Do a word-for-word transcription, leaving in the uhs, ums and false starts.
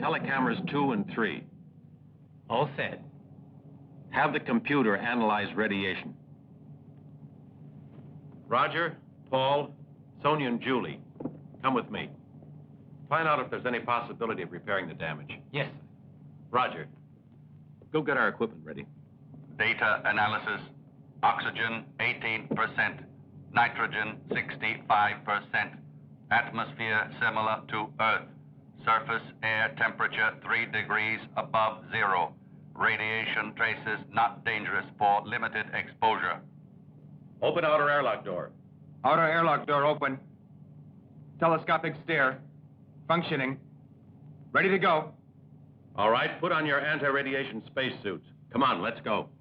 telecameras two and three. All set. Have the computer analyze radiation. Roger, Paul, Sonia, and Julie, come with me. Find out if there's any possibility of repairing the damage. Yes, sir. Roger, go get our equipment ready. Data analysis. Oxygen, eighteen percent. Nitrogen, sixty-five percent. Atmosphere similar to Earth. Surface air temperature, three degrees above zero. Radiation traces not dangerous for limited exposure. Open outer airlock door. Outer airlock door open. Telescopic stair. Functioning. Ready to go. All right, put on your anti-radiation spacesuits. Come on, let's go.